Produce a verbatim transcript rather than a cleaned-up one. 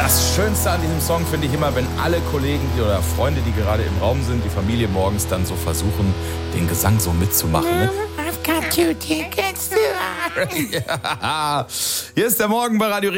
Das Schönste an diesem Song finde ich immer, wenn alle Kollegen die, oder Freunde, die gerade im Raum sind, die Familie morgens dann so versuchen, den Gesang so mitzumachen. Ne? I've got two tickets to Ja. Hier ist der Morgen bei Radio